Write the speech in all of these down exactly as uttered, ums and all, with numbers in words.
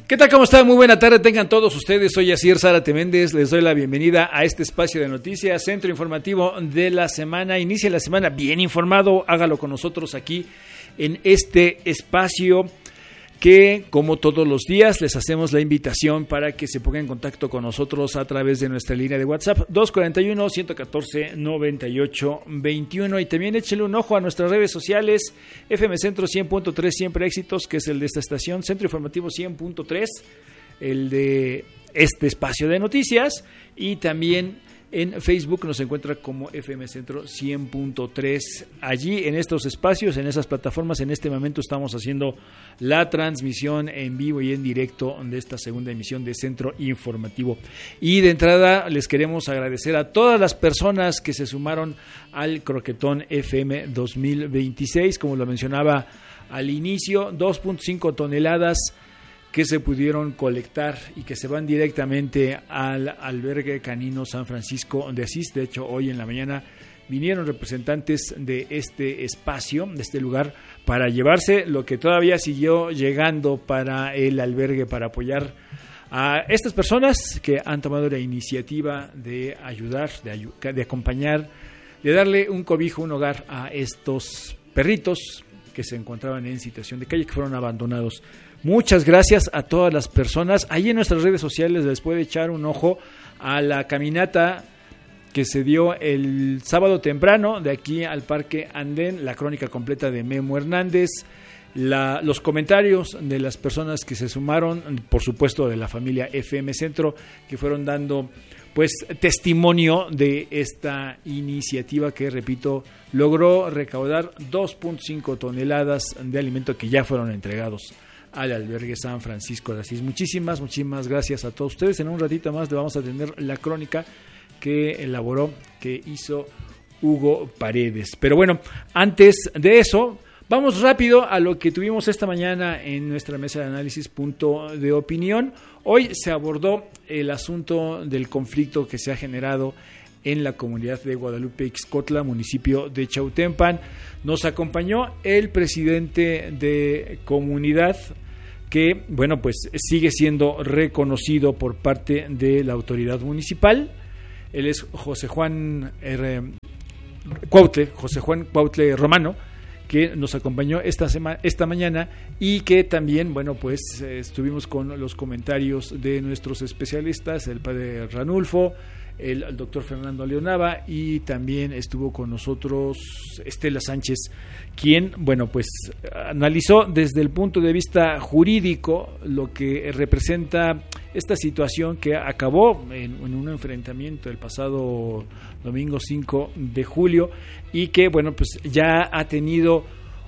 ¿Qué tal? ¿Cómo están? Muy buena tarde tengan todos ustedes. Soy Asier Zárate Méndez. Les doy la bienvenida a este espacio de noticias, centro informativo de la semana. Inicia la semana bien informado. Hágalo con nosotros aquí en este espacio que, como todos los días, les hacemos la invitación para que se pongan en contacto con nosotros a través de nuestra línea de WhatsApp dos cuatro uno, uno uno cuatro, nueve ocho dos uno, y también échale un ojo a nuestras redes sociales, F M Centro cien punto tres, siempre éxitos, que es el de esta estación, Centro Informativo cien punto tres, el de este espacio de noticias, y también en Facebook nos encuentra como F M Centro cien punto tres. Allí en estos espacios, en esas plataformas, en este momento estamos haciendo la transmisión en vivo y en directo de esta segunda emisión de Centro Informativo. Y de entrada les queremos agradecer a todas las personas que se sumaron al Croquetón F M dos mil veintiséis. Como lo mencionaba al inicio, dos punto cinco toneladas que se pudieron colectar y que se van directamente al albergue canino San Francisco de Asís. De hecho, hoy en la mañana vinieron representantes de este espacio, de este lugar, para llevarse lo que todavía siguió llegando para el albergue, para apoyar a estas personas que han tomado la iniciativa de ayudar, de, ayu- de acompañar, de darle un cobijo, un hogar a estos perritos que se encontraban en situación de calle, que fueron abandonados. Muchas gracias a todas las personas. Ahí en nuestras redes sociales les puede echar un ojo a la caminata que se dio el sábado temprano de aquí al Parque Andén, la crónica completa de Memo Hernández, la, los comentarios de las personas que se sumaron, por supuesto de la familia F M Centro, que fueron dando pues testimonio de esta iniciativa que, repito, logró recaudar dos punto cinco toneladas de alimento que ya fueron entregados al albergue San Francisco de Asís. Muchísimas, muchísimas gracias a todos ustedes. En un ratito más le vamos a tener la crónica que elaboró, que hizo Hugo Paredes. Pero bueno, antes de eso, vamos rápido a lo que tuvimos esta mañana en nuestra mesa de análisis, punto de opinión. Hoy se abordó el asunto del conflicto que se ha generado en la comunidad de Guadalupe Ixcotla, municipio de Chautempan. Nos acompañó el presidente de comunidad, que, bueno, pues sigue siendo reconocido por parte de la autoridad municipal. Él es José Juan R. Cuautle, José Juan Cuautle Romano, que nos acompañó esta semana, esta mañana, y que también, bueno, pues eh, estuvimos con los comentarios de nuestros especialistas, el padre Ranulfo, el, el doctor Fernando Leonava, y también estuvo con nosotros Estela Sánchez, quien, bueno, pues analizó desde el punto de vista jurídico lo que representa esta situación que acabó en, en un enfrentamiento el pasado domingo cinco de julio, y que, bueno, pues ya ha tenido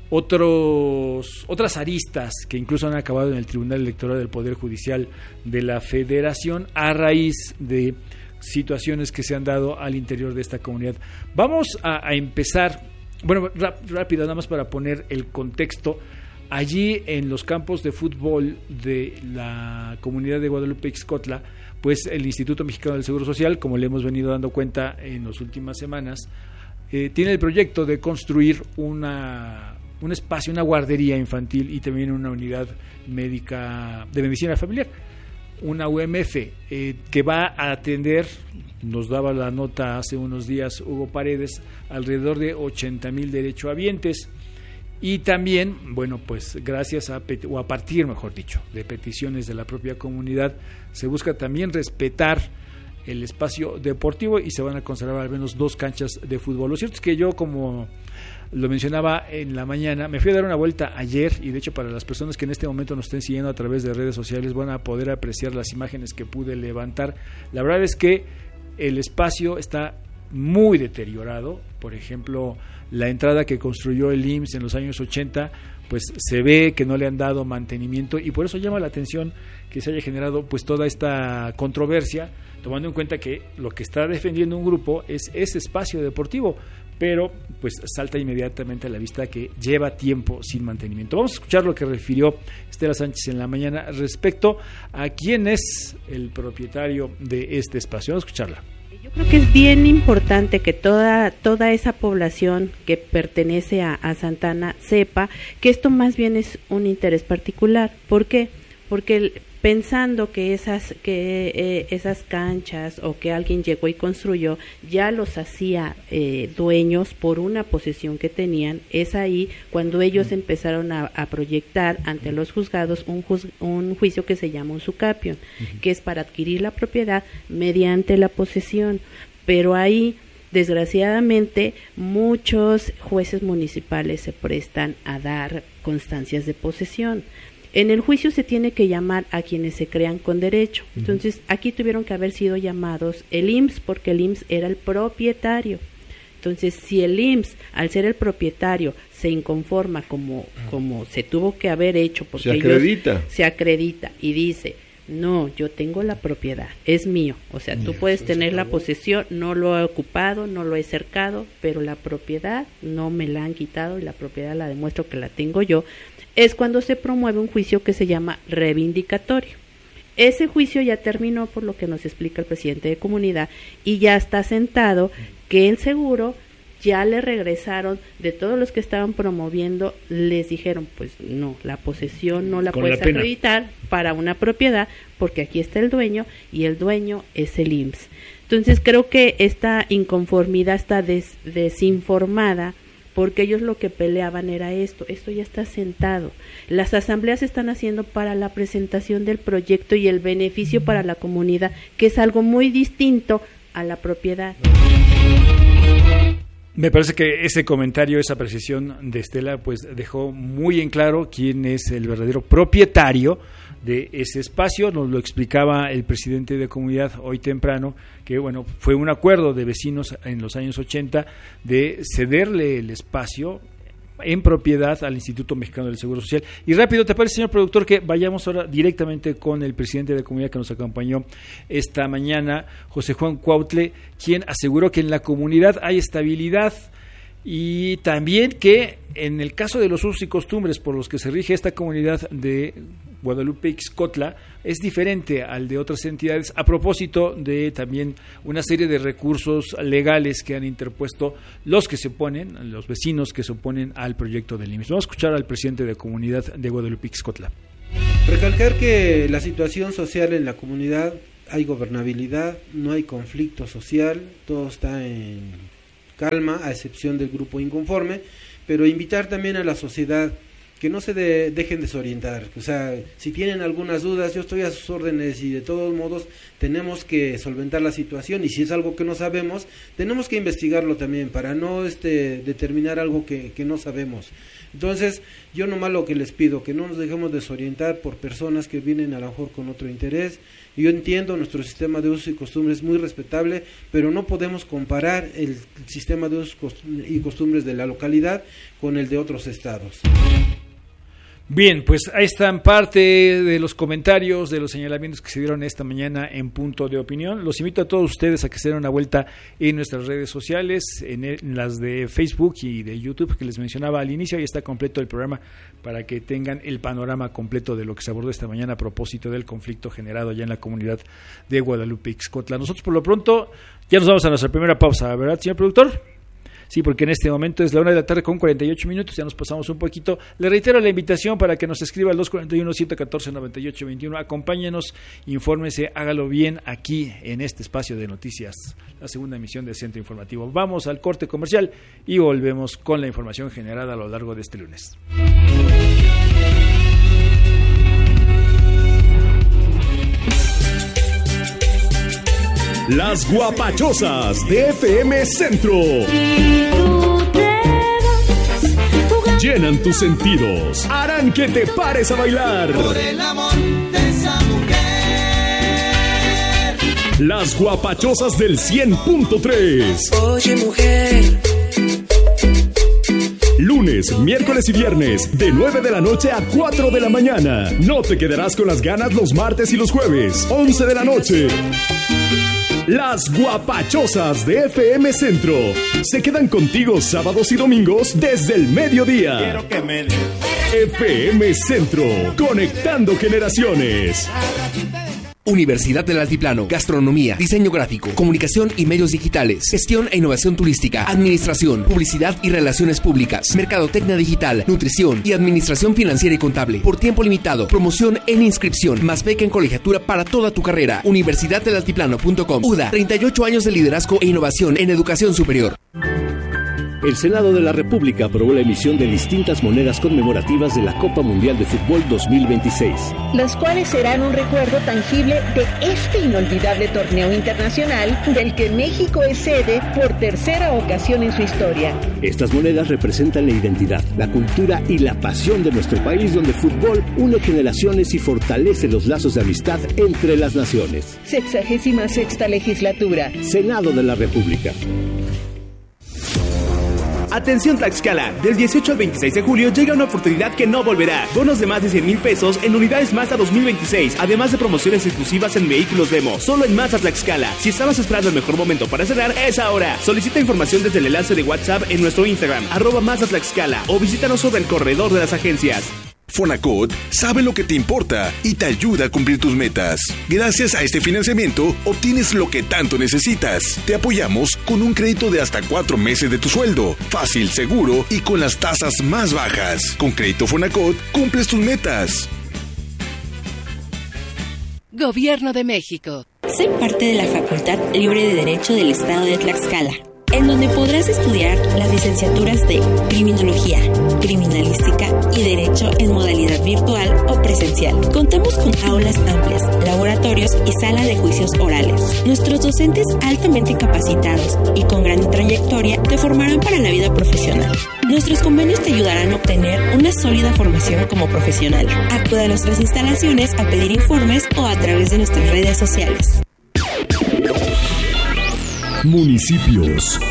otros otras aristas que incluso han acabado en el Tribunal Electoral del Poder Judicial de la Federación a raíz de situaciones que se han dado al interior de esta comunidad. Vamos a, a empezar, bueno, rap, rápido, nada más para poner el contexto. Allí en los campos de fútbol de la comunidad de Guadalupe Ixcotla, pues el Instituto Mexicano del Seguro Social, como le hemos venido dando cuenta en las últimas semanas, eh, tiene el proyecto de construir una, un espacio, una guardería infantil y también una unidad médica de medicina familiar, una U M F, eh, que va a atender, nos daba la nota hace unos días Hugo Paredes, alrededor de ochenta mil derechohabientes. Y también, bueno, pues gracias a, o a partir, mejor dicho, de peticiones de la propia comunidad, se busca también respetar el espacio deportivo y se van a conservar al menos dos canchas de fútbol. Lo cierto es que yo, como lo mencionaba en la mañana, me fui a dar una vuelta ayer, y de hecho para las personas que en este momento nos estén siguiendo a través de redes sociales van a poder apreciar las imágenes que pude levantar. La verdad es que el espacio está muy deteriorado. Por ejemplo, la entrada que construyó el I M S S en los años ochenta, pues se ve que no le han dado mantenimiento, y por eso llama la atención que se haya generado pues toda esta controversia, tomando en cuenta que lo que está defendiendo un grupo es ese espacio deportivo, pero pues salta inmediatamente a la vista que lleva tiempo sin mantenimiento. Vamos a escuchar lo que refirió Estela Sánchez en la mañana respecto a quién es el propietario de este espacio. Vamos a escucharla. Yo creo que es bien importante que toda toda esa población que pertenece a, a Santa Ana sepa que esto más bien es un interés particular. ¿Por qué? porque el, pensando que esas que eh, esas canchas o que alguien llegó y construyó ya los hacía eh, dueños por una posesión que tenían, es ahí cuando ellos empezaron a, a proyectar ante los juzgados un, juz, un juicio que se llama un sucapion, uh-huh. que es para adquirir la propiedad mediante la posesión, pero ahí desgraciadamente muchos jueces municipales se prestan a dar constancias de posesión. En el juicio se tiene que llamar a quienes se crean con derecho. Entonces, aquí tuvieron que haber sido llamados el I M S S, porque el I M S S era el propietario. Entonces, si el I M S S, al ser el propietario, se inconforma como, como se tuvo que haber hecho, porque se acredita. Ellos, se acredita y dice, no, yo tengo la propiedad, es mío. O sea, tú puedes tener la posesión, no lo he ocupado, no lo he cercado, pero la propiedad no me la han quitado y la propiedad la demuestro que la tengo yo. Es cuando se promueve un juicio que se llama reivindicatorio. Ese juicio ya terminó, por lo que nos explica el presidente de comunidad, y ya está sentado que el seguro ya le regresaron, de todos los que estaban promoviendo, les dijeron, pues no, la posesión no la Con puedes la acreditar para una propiedad, porque aquí está el dueño, y el dueño es el I M S S. Entonces creo que esta inconformidad está des, desinformada, porque ellos lo que peleaban era esto, esto ya está sentado. Las asambleas se están haciendo para la presentación del proyecto y el beneficio para la comunidad, que es algo muy distinto a la propiedad. Me parece que ese comentario, esa precisión de Estela, pues dejó muy en claro quién es el verdadero propietario de ese espacio. Nos lo explicaba el presidente de comunidad hoy temprano, que bueno, fue un acuerdo de vecinos en los años ochenta de cederle el espacio en propiedad al Instituto Mexicano del Seguro Social. Y rápido, ¿te parece, señor productor, que vayamos ahora directamente con el presidente de comunidad que nos acompañó esta mañana, José Juan Cuautle, quien aseguró que en la comunidad hay estabilidad y también que en el caso de los usos y costumbres por los que se rige esta comunidad de Guadalupe Ixcotla es diferente al de otras entidades, a propósito de también una serie de recursos legales que han interpuesto los que se oponen, los vecinos que se oponen al proyecto del I M S S. Vamos a escuchar al presidente de comunidad de Guadalupe Ixcotla. Recalcar que la situación social en la comunidad, hay gobernabilidad, no hay conflicto social, todo está en calma, a excepción del grupo inconforme, pero invitar también a la sociedad que no se de, dejen desorientar. O sea, si tienen algunas dudas, yo estoy a sus órdenes y de todos modos tenemos que solventar la situación, y si es algo que no sabemos, tenemos que investigarlo también para no este determinar algo que, que no sabemos. Entonces, yo nomás lo que les pido, que no nos dejemos desorientar por personas que vienen a lo mejor con otro interés. Yo entiendo, nuestro sistema de usos y costumbres es muy respetable, pero no podemos comparar el sistema de usos y costumbres de la localidad con el de otros estados. Bien, pues ahí están parte de los comentarios, de los señalamientos que se dieron esta mañana en Punto de Opinión. Los invito a todos ustedes a que se den una vuelta en nuestras redes sociales, en, el, en las de Facebook y de YouTube que les mencionaba al inicio. Ahí está completo el programa para que tengan el panorama completo de lo que se abordó esta mañana a propósito del conflicto generado allá en la comunidad de Guadalupe Ixcotla. Nosotros por lo pronto ya nos vamos a nuestra primera pausa, ¿verdad, señor productor? Sí, porque en este momento es la una de la tarde con cuarenta y ocho minutos, ya nos pasamos un poquito. Le reitero la invitación para que nos escriba al dos cuatro uno, siete uno cuatro, nueve ocho dos uno. Acompáñenos, infórmese, hágalo bien aquí en este espacio de noticias, la segunda emisión del Centro Informativo. Vamos al corte comercial y volvemos con la información generada a lo largo de este lunes. Las guapachosas de F M Centro llenan tus sentidos, harán que te pares a bailar. Por el amor de esa mujer. Las guapachosas del cien punto tres. Oye, mujer. Lunes, miércoles y viernes, de nueve de la noche a cuatro de la mañana. No te quedarás con las ganas los martes y los jueves, once de la noche. Las guapachosas de F M Centro se quedan contigo sábados y domingos desde el mediodía. Quiero que me des. F M Centro, conectando generaciones. Universidad del Altiplano, gastronomía, diseño gráfico, comunicación y medios digitales, gestión e innovación turística, administración, publicidad y relaciones públicas, mercadotecnia digital, nutrición y administración financiera y contable. Por tiempo limitado, promoción en inscripción, más beca en colegiatura para toda tu carrera. universidad del altiplano punto com. U D A, treinta y ocho años de liderazgo e innovación en educación superior. El Senado de la República aprobó la emisión de distintas monedas conmemorativas de la Copa Mundial de Fútbol dos mil veintiséis. Las cuales serán un recuerdo tangible de este inolvidable torneo internacional del que México es sede por tercera ocasión en su historia. Estas monedas representan la identidad, la cultura y la pasión de nuestro país, donde el fútbol une generaciones y fortalece los lazos de amistad entre las naciones. Sexagésima sexta legislatura. Senado de la República. Atención Tlaxcala, del dieciocho al veintiséis de julio llega una oportunidad que no volverá. Bonos de más de cien mil pesos en unidades Mazda dos mil veintiséis, además de promociones exclusivas en vehículos demo, solo en Mazda Tlaxcala. Si estabas esperando el mejor momento para cerrar, es ahora. Solicita información desde el enlace de WhatsApp en nuestro Instagram, arroba Mazda Tlaxcala, o visítanos sobre el corredor de las agencias. Fonacot sabe lo que te importa y te ayuda a cumplir tus metas. Gracias a este financiamiento, obtienes lo que tanto necesitas. Te apoyamos con un crédito de hasta cuatro meses de tu sueldo. Fácil, seguro y con las tasas más bajas. Con Crédito Fonacot, cumples tus metas. Gobierno de México. Sé parte de la Facultad Libre de Derecho del Estado de Tlaxcala, en donde podrás estudiar las licenciaturas de Criminología, Criminalística y Derecho en modalidad virtual o presencial. Contamos con aulas amplias, laboratorios y sala de juicios orales. Nuestros docentes altamente capacitados y con gran trayectoria te formarán para la vida profesional. Nuestros convenios te ayudarán a obtener una sólida formación como profesional. Acude a nuestras instalaciones a pedir informes o a través de nuestras redes sociales. Municipios.